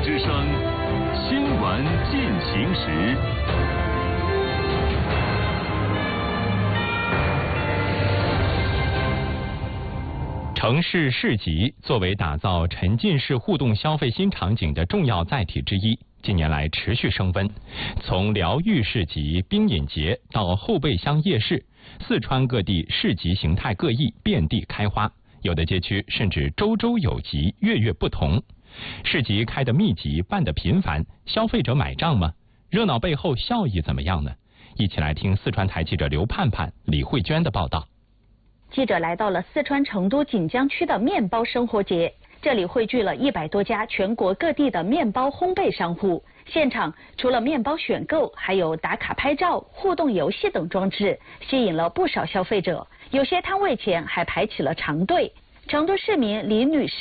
之声，新闻进行时。城市市集作为打造沉浸式互动消费新场景的重要载体之一，近年来持续升温。从疗愈市集、冰饮节到后备箱夜市，四川各地市集形态各异，遍地开花。有的街区甚至周周有集，月月不同。市集开得密集，办得频繁，消费者买账吗？热闹背后效益怎么样呢？一起来听四川台记者刘盼盼、李慧娟的报道。 记者来到了四川成都锦江区的面包生活节，这里汇聚了100多家全国各地的面包烘焙商户。现场除了面包选购，还有打卡拍照、互动游戏等装置，吸引了不少消费者。有些摊位前还排起了长队。成都市民李女士